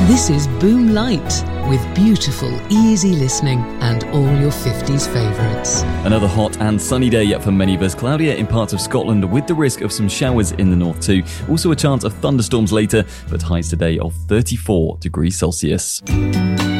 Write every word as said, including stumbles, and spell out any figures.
This is Boom Light, with beautiful, easy listening and all your fifties favourites. Another hot and sunny day yet for many of us. Cloudier in parts of Scotland with the risk of some showers in the north too. Also a chance of thunderstorms later, but highs today of thirty-four degrees Celsius.